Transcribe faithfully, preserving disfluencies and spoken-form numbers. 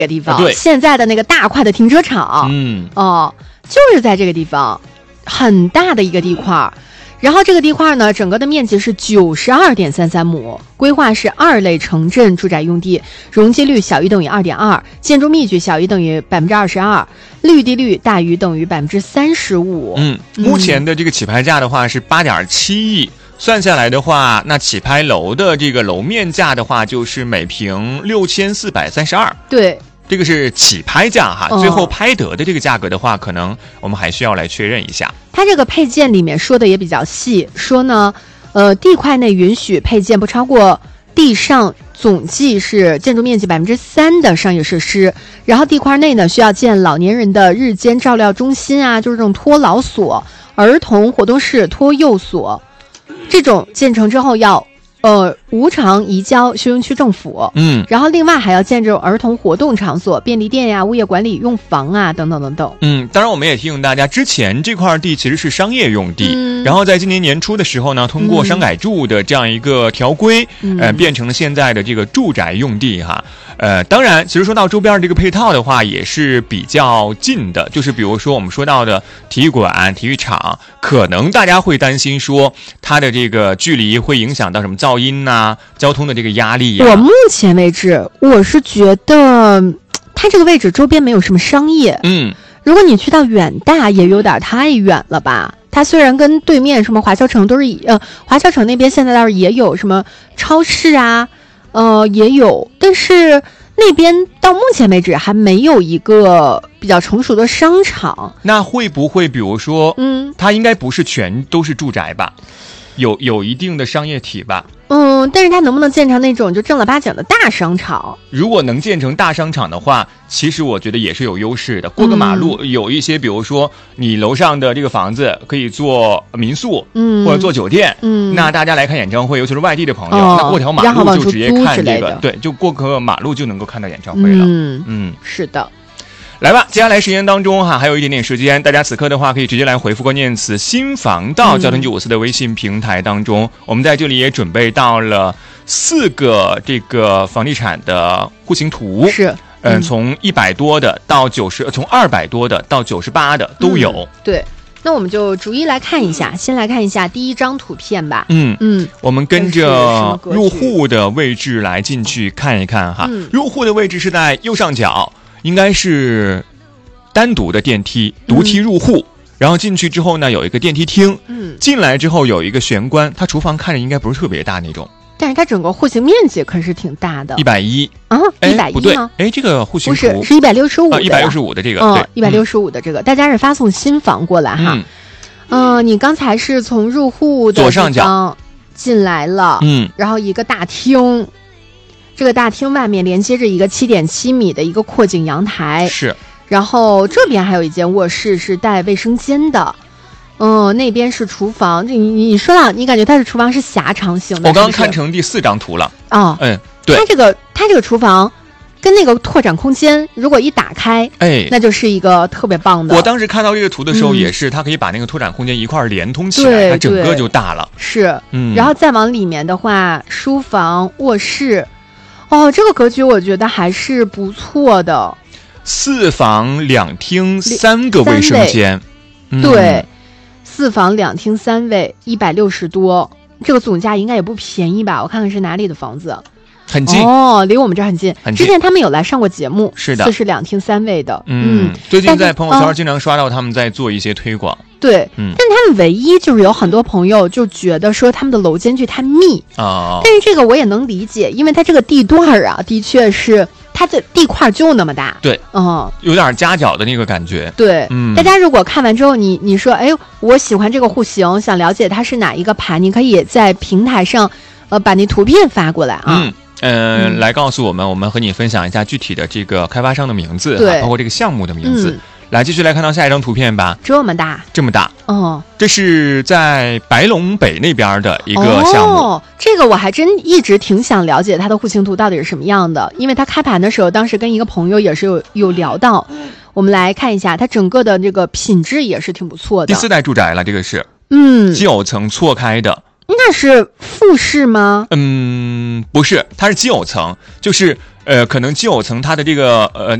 个地方， 对， 现在的那个大块的停车场， 嗯， 哦，就是在这个地方，很大的一个地块。然后这个地块呢，整个的面积是九十二点三三亩，规划是二类城镇住宅用地，容积率小于等于二点二，建筑密集小于等于百分之二十二，绿地率大于等于百分之三十五。 嗯，目前的这个起拍价的话是八点七亿。算下来的话，那起拍楼的这个楼面价的话，就是每平六千四百三十二。 对， 这个是起拍价哈， 哦、 最后拍得的这个价格的话，可能我们还需要来确认一下。 它这个配件里面说的也比较细，说呢，呃，地块内允许配件不超过地上总计是建筑面积百分之三的商业设施，然后地块内呢需要建老年人的日间照料中心啊，就是这种托老所、儿童活动室、托幼所。这种建成之后要呃无偿移交休闲区政府， 嗯， 然后另外还要建这种儿童活动场所、便利店呀、物业管理用房啊等等等等。 嗯，当然我们也提醒大家，之前这块地其实是商业用地， 嗯、 然后在今年年初的时候呢，通过商改住的这样一个条规，嗯、呃，变成了现在的这个住宅用地哈。呃，当然，其实说到周边的这个配套的话，也是比较近的。就是比如说我们说到的体育馆、体育场，可能大家会担心说它的这个距离会影响到什么噪音呐、啊、交通的这个压力呀、啊。 我目前为止，我是觉得它这个位置周边没有什么商业。 嗯， 如果你去到远大，也有点太远了吧？它虽然跟对面什么华侨城都是呃，华侨城那边现在倒是也有什么超市啊。呃，也有，但是那边到目前为止还没有一个比较成熟的商场。 那会不会比如说， 嗯， 它应该不是全都是住宅吧？有有一定的商业体吧？ 嗯，但是它能不能建成那种就正儿八经的大商场？ 如果能建成大商场的话，其实我觉得也是有优势的。过个马路，嗯、有一些，比如说你楼上的这个房子可以做民宿， 嗯， 或者做酒店， 嗯， 那大家来看演唱会，尤其是外地的朋友， 哦、 那过条马路就直接看这个，对，就过个马路就能够看到演唱会了。 嗯嗯， 是的。 来吧，接下来时间当中哈，还有一点点时间，大家此刻的话可以直接来回复关键词“新房”到交通九五四的微信平台当中。嗯、我们在这里也准备到了四个这个房地产的户型图， 是， 嗯、呃，从一百多的到九十，从二百多的到九十八的都有。 嗯、对，那我们就逐一来看一下，先来看一下第一张图片吧。 嗯嗯， 我们跟着入户的位置来进去看一看哈。 嗯、 入户的位置是在右上角。应该是单独的电梯，独梯入户，嗯、然后进去之后呢，有一个电梯厅， 嗯， 进来之后有一个玄关，它厨房看着应该不是特别大那种， 但是它整个户型面积可是挺大的， 一百一啊，一百一不对，哎，这个户型图不是是一百六十五， 一百六十五的这个， 嗯，一百六十五的这个，大家是发送新房过来哈，嗯、呃，你刚才是从入户的左上角进来了， 嗯， 然后一个大厅。这个大厅外面连接着一个七点七米的一个阔景阳台， 是。 然后这边还有一间卧室是带卫生间的，嗯，那边是厨房。你你说了，你感觉它是厨房是狭长型的？ 我刚刚看成第四张图了。 哦， 嗯，对。 它这个它这个厨房跟那个拓展空间，如果一打开， 哎， 那就是一个特别棒的。 我当时看到这个图的时候，也是、嗯、它可以把那个拓展空间一块连通起来，它整个就大了。 是， 嗯。 然后再往里面的话，书房、卧室。哦，这个格局我觉得还是不错的， 四房两厅三个卫生间， 嗯、对，四房两厅三卫，一百六十多，这个总价应该也不便宜吧？我看看是哪里的房子， 很近哦，离我们这儿很近。 很近。 之前他们有来上过节目， 是的， 四室两厅三卫的， 嗯，嗯最近在朋友圈经常刷到他们在做一些推广。 对， 嗯， 但他们唯一就是有很多朋友就觉得说他们的楼间距太密啊、哦， 但是这个我也能理解，因为它这个地段啊，的确是它的地块就那么大， 对， 嗯， 有点夹角的那个感觉， 对， 嗯， 大家如果看完之后，你你说，哎，我喜欢这个户型，想了解它是哪一个盘，你可以在平台上，呃，把那图片发过来啊。 嗯呃、嗯，来告诉我们，我们和你分享一下具体的这个开发商的名字， 对， 包括这个项目的名字。 嗯来，继续来看到下一张图片吧。 这么大， 这么大， 哦， 这是在白龙北那边的一个项目。 哦，这个我还真一直挺想了解它的户型图到底是什么样的，因为它开盘的时候，当时跟一个朋友也是有有聊到。我们来看一下，它整个的这个品质也是挺不错的。 第四代住宅了，这个是， 嗯， 九层错开的。 那是复式吗？ 嗯，不是，它是基友层，就是。 呃，可能基友层它的这个呃